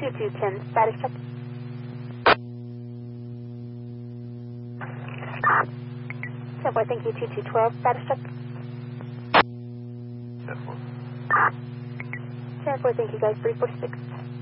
2210, status check. 10-4, thank you, 2212, status check. 10-4. 10-4, thank you guys, 346.